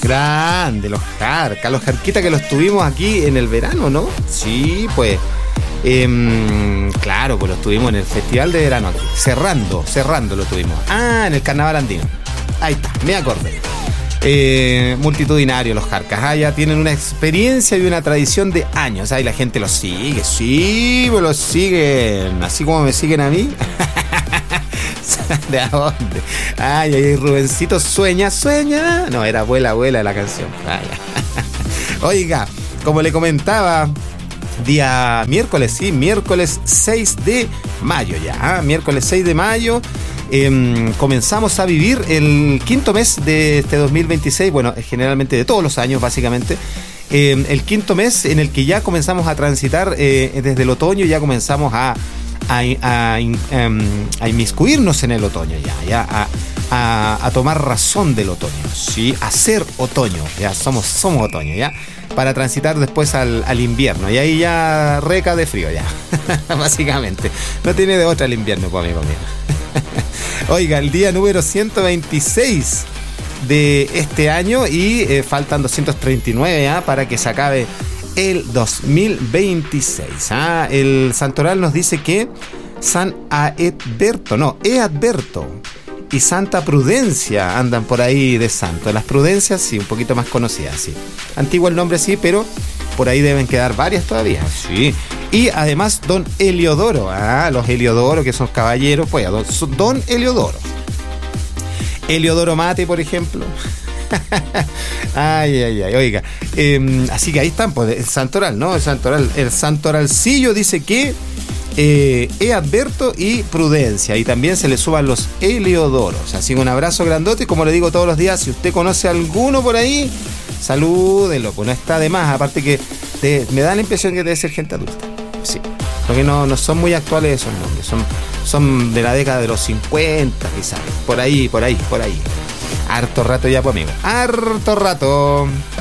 Grande, los Jarquitas que los tuvimos aquí en el verano, ¿no? Sí, pues. Claro, pues los tuvimos en el Festival de Verano aquí. Cerrando lo tuvimos. En el Carnaval Andino. Ahí está, me acordé. Multitudinario los Jarcas. Ya tienen una experiencia y una tradición de años. Ahí la gente los sigue. Sí, pues los siguen. Así como me siguen a mí. ¿De dónde? Ahí Rubencito sueña. No, era abuela la canción. Oiga, como le comentaba, día miércoles 6 de mayo ya. Miércoles 6 de mayo. Comenzamos a vivir el quinto mes de este 2026, bueno, generalmente de todos los años básicamente, el quinto mes en el que ya comenzamos a transitar desde el otoño, ya comenzamos a inmiscuirnos en el otoño, a tomar razón del otoño, ¿sí? A ser otoño, ya somos otoño, ya, para transitar después al invierno, y ahí ya reca de frío, ya, básicamente, no tiene de otra el invierno, pues, amigo mío. Oiga, el día número 126 de este año y faltan 239 para que se acabe el 2026. El santoral nos dice que San Eadberto y Santa Prudencia andan por ahí de santo. Las Prudencias sí, un poquito más conocidas, sí. Antiguo el nombre sí, pero por ahí deben quedar varias todavía. Sí. Y además Don Heliodoro. Los Heliodoro, que son caballeros, pues Don Heliodoro. Heliodoro Mate, por ejemplo. Oiga. Así que ahí están, pues, el santoral, ¿no? El santoralcillo dice que Eadberto y Prudencia. Y también se le suban los Heliodoros. Así que un abrazo grandote. Como le digo todos los días, si usted conoce a alguno por ahí, salúdenlo, pues no está de más. Aparte que me da la impresión que debe ser gente adulta. Sí, porque no son muy actuales esos nombres. Son de la década de los 50, quizás. Por ahí. Harto rato ya, pues, amigo. Harto rato.